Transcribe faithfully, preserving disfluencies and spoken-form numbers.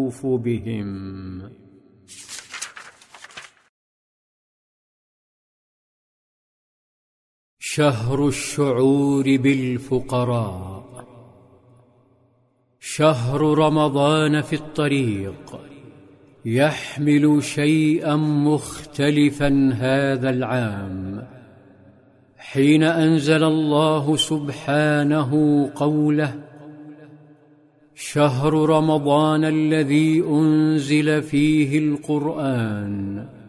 يطوف بهم. شهر الشعور بالفقراء. شهر رمضان في الطريق يحمل شيئا مختلفا هذا العام، حين أنزل الله سبحانه قوله: شهر رمضان الذي أنزل فيه القرآن